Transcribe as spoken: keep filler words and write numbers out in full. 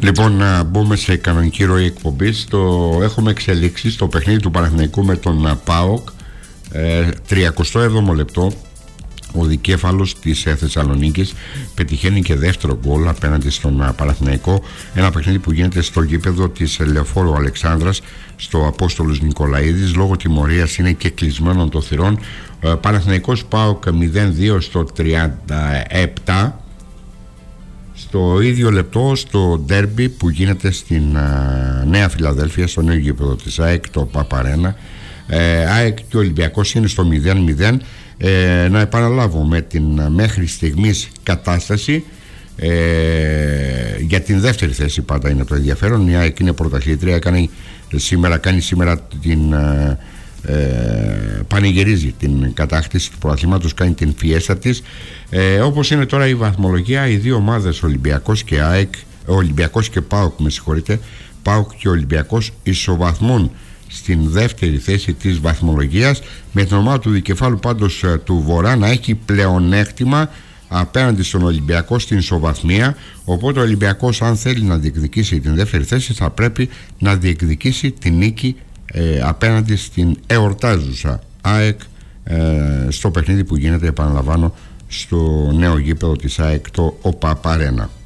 Λοιπόν, να μπούμε σε κανονική ροή εκπομπής. Το έχουμε εξελίξει στο παιχνίδι του Παναθηναϊκού με τον ΠΑΟΚ. ε, τριακοστό έβδομο λεπτό. Ο δικέφαλος της Θεσσαλονίκης πετυχαίνει και δεύτερο γκολ απέναντι στον Παναθηναϊκό. Ένα παιχνίδι που γίνεται στο γήπεδο της Λεωφόρου Αλεξάνδρας, στο Απόστολος Νικολαίδης. Λόγω τιμωρίας είναι και κλεισμένων των θυρών. Παναθηναϊκός ΠΑΟΚ μηδέν δύο στο τριάντα επτά. Στο ίδιο λεπτό, στο ντέρμπι που γίνεται στην uh, Νέα Φιλαδέλφια, στο νέο γήπεδο της ΑΕΚ, το Παπαρένα, ε, ΑΕΚ και Ολυμπιακός είναι στο μηδέν μηδέν. ε, Να επαναλάβω με την μέχρι στιγμής κατάσταση. ε, Για την δεύτερη θέση πάντα είναι το ενδιαφέρον. Η ΑΕΚ είναι πρωταθλήτρια, κάνει σήμερα, κάνει σήμερα την... Uh, Ε, πανηγυρίζει την κατάκτηση του πρωταθλήματος, κάνει την φιέστα της. ε, Όπως είναι τώρα η βαθμολογία, οι δύο ομάδες, Ολυμπιακός και ΑΕΚ, Ολυμπιακός και ΠΑΟΚ, με συγχωρείτε, ΠΑΟΚ και Ολυμπιακός ισοβαθμούν στην δεύτερη θέση της βαθμολογίας, με την ομάδα του δικεφάλου πάντως του Βορρά να έχει πλεονέκτημα απέναντι στον Ολυμπιακό στην ισοβαθμία. Οπότε ο Ολυμπιακός, αν θέλει να διεκδικήσει την δεύτερη θέση, θα πρέπει να διεκδικήσει την νίκη Ε, απέναντι στην εορτάζουσα ΑΕΚ, ε, στο παιχνίδι που γίνεται, επαναλαμβάνω, στο νέο γήπεδο της ΑΕΚ, το ΟΠΑΠ Αρένα.